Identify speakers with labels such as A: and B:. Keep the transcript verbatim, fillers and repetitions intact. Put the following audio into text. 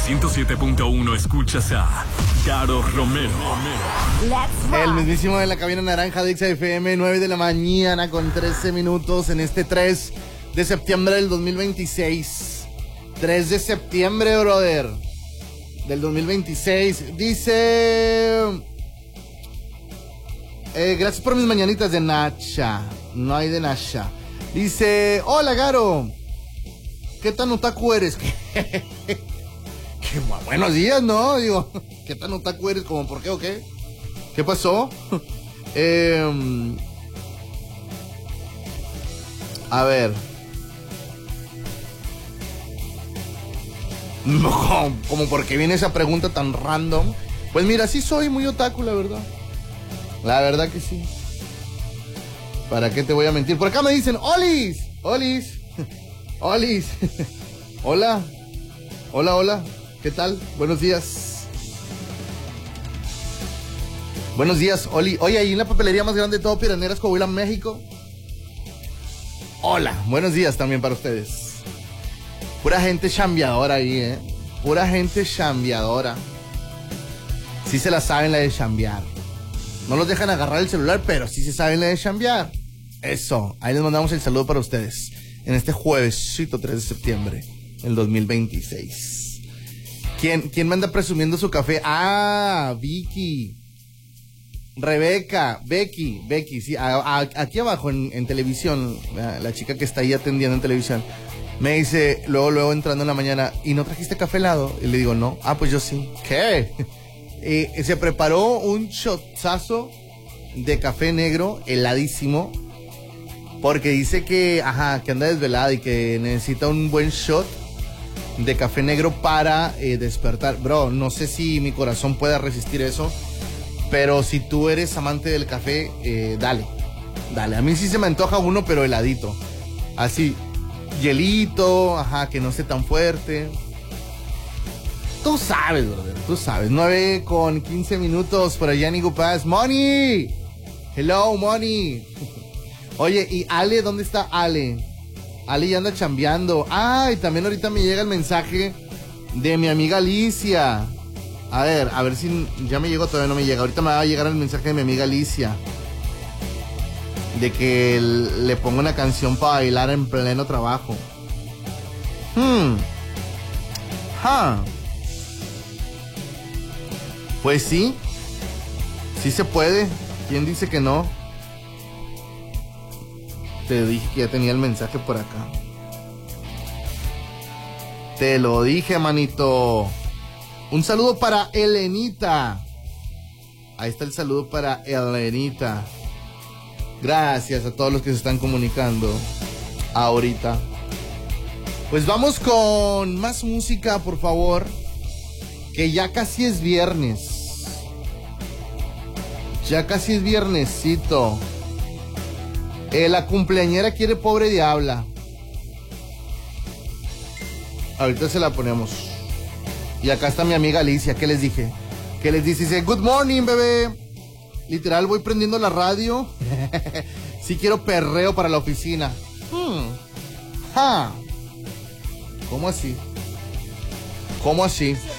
A: ciento siete punto uno escuchas a Caro Romero.
B: El mismísimo de la cabina naranja de X F M, nueve de la mañana con trece minutos en este tres de septiembre del dos mil veintiséis. tres de septiembre, brother, del dos mil veintiséis. Dice... Eh, gracias por mis mañanitas de Nacha. No hay de Nacha. Dice, hola, Garo. ¿Qué tan otaku eres? ¿Qué? ¿Qué? Buenos días, ¿no? Digo, ¿qué tan otaku eres? ¿Cómo por qué o qué? ¿Qué pasó? eh, a ver. No, como, como por qué viene esa pregunta tan random. Pues mira, sí soy muy otaku, la verdad. La verdad que sí. ¿Para qué te voy a mentir? Por acá me dicen, Olis, Olis, Olis. Hola, hola, hola. ¿Qué tal? Buenos días. Buenos días, Oli. Oye, ahí en la papelería más grande de todo Piraneras, Coahuila, México. Hola, buenos días también para ustedes. Pura gente chambeadora ahí, ¿eh? Pura gente chambeadora. Sí se la saben la de chambear. No los dejan agarrar el celular, pero sí se saben la de chambear. Eso, ahí les mandamos el saludo para ustedes. En este juevesito tres de septiembre del dos mil veintiséis. ¿Quién, quién me anda presumiendo su café? Ah, Vicky. Rebeca, Becky, Becky, sí, a, a, aquí abajo en, en televisión, la, la chica que está ahí atendiendo en televisión, me dice, luego, luego entrando en la mañana, ¿y no trajiste café helado? Y le digo, no. Ah, pues yo sí. ¿Qué? Eh, se preparó un shotazo de café negro heladísimo porque dice que, ajá, que anda desvelada y que necesita un buen shot de café negro para eh, despertar. Bro, no sé si mi corazón pueda resistir eso, pero si tú eres amante del café, eh, dale, dale. A mí sí se me antoja uno, pero heladito, así, hielito, ajá, que no esté tan fuerte. Tú sabes, brother, tú sabes. nueve con quince minutos por allá en Igupaz. ¡Moni! Hello, Moni. Oye, ¿y Ale? ¿Dónde está Ale? Ale ya anda chambeando. Ah, y también ahorita me llega el mensaje de mi amiga Alicia. A ver, a ver si ya me llegó, todavía no me llega. Ahorita me va a llegar el mensaje de mi amiga Alicia. De que le pongo una canción para bailar en pleno trabajo. Hmm. Ha. Huh. Pues sí, sí se puede. ¿Quién dice que no? Te dije que ya tenía el mensaje por acá. Te lo dije, manito. Un saludo para Elenita. Ahí está el saludo para Elenita. Gracias a todos los que se están comunicando ahorita. Pues vamos con más música, por favor. Que ya casi es viernes. Ya casi es viernesito. Eh, la cumpleañera quiere Pobre Diabla. Ahorita se la ponemos. Y acá está mi amiga Alicia. ¿Qué les dije? ¿Qué les dice? Dice, good morning, bebé. Literal, voy prendiendo la radio. Si quiero perreo para la oficina. Hmm. Ha. ¿Cómo así? ¿Cómo así?